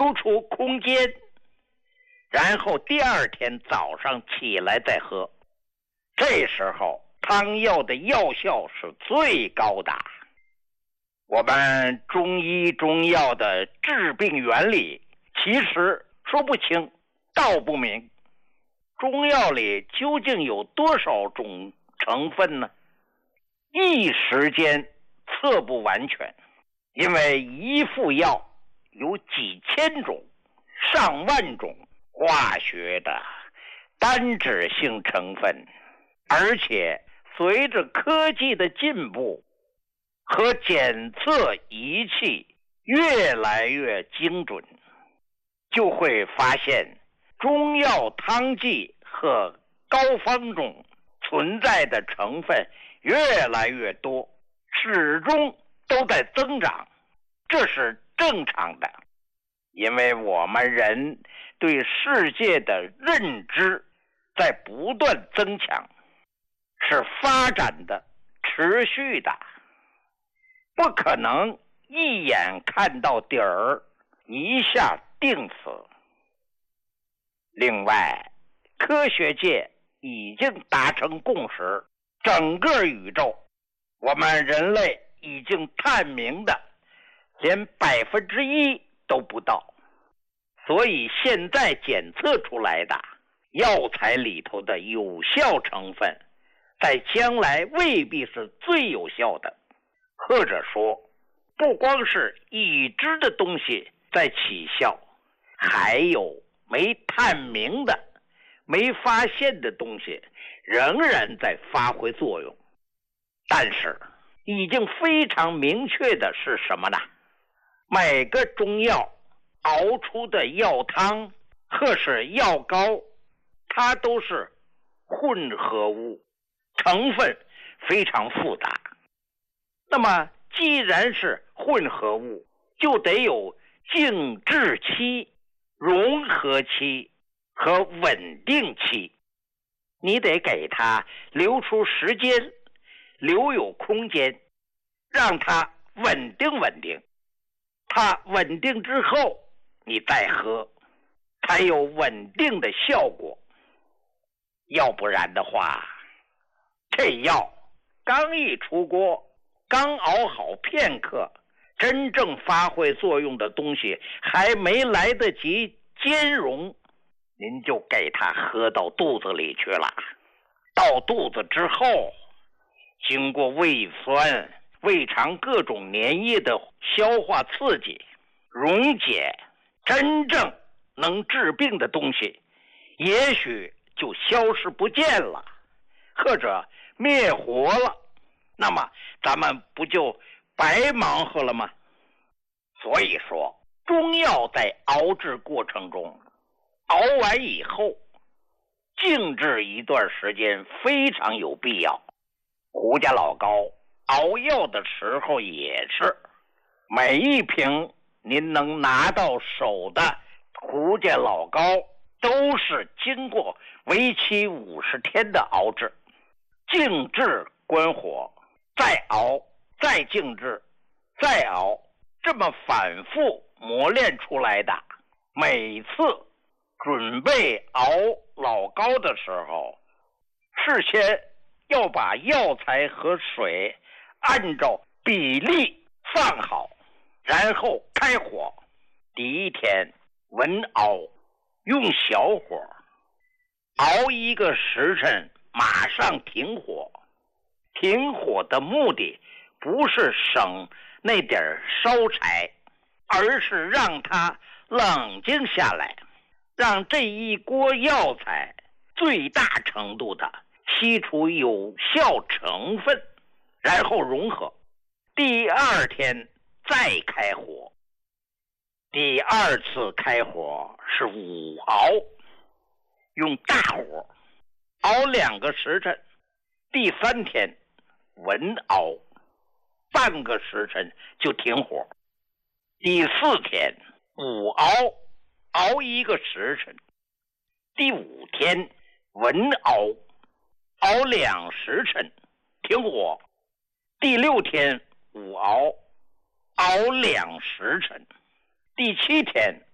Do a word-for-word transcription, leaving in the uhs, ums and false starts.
留出空间，然后第二天早上起来再喝。这时候汤药的药效是最高的。我们中医中药的治病原理其实说不清道不明，中药里究竟有多少种成分呢？一时间测不完全，因为一副药有几千种上万种化学的单质性成分，而且随着科技的进步和检测仪器越来越精准，就会发现中药汤剂和膏方中存在的成分越来越多，始终都在增长，这是正常的。因为我们人对世界的认知在不断增强，是发展的、持续的，不可能一眼看到底儿，一下定死。另外，科学界已经达成共识，整个宇宙我们人类已经探明的连百分之一都不到，所以现在检测出来的药材里头的有效成分，在将来未必是最有效的，或者说不光是已知的东西在起效，还有没探明的、没发现的东西仍然在发挥作用。但是已经非常明确的是什么呢？每个中药熬出的药汤或是药膏，它都是混合物，成分非常复杂。那么既然是混合物，就得有静置期、融合期和稳定期，你得给它留出时间，留有空间，让它稳定稳定。它稳定之后你再喝，才有稳定的效果。要不然的话，这药刚一出锅，刚熬好片刻，真正发挥作用的东西还没来得及兼容，您就给它喝到肚子里去了。到肚子之后，经过胃酸、胃肠各种粘液的消化刺激，溶解真正能治病的东西，也许就消失不见了，或者灭活了，那么咱们不就白忙活了吗？所以说，中药在熬制过程中，熬完以后静置一段时间非常有必要。胡家老高熬药的时候也是，每一瓶您能拿到手的胡家老高都是经过为期五十天的熬制，静置关火，再熬，再静置，再熬，这么反复磨练出来的。每次准备熬老高的时候，事先要把药材和水按照比例放好，然后开火。第一天文熬，用小火熬一个时辰，马上停火。停火的目的不是省那点烧柴，而是让它冷静下来，让这一锅药材最大程度的吸出有效成分，然后融合。第二天再开火，第二次开火是午熬，用大火熬两个时辰。第三天文熬，半个时辰就停火。第四天午熬，熬一个时辰。第五天文熬，熬两时辰，停火。第六天午熬，熬两时辰。第七天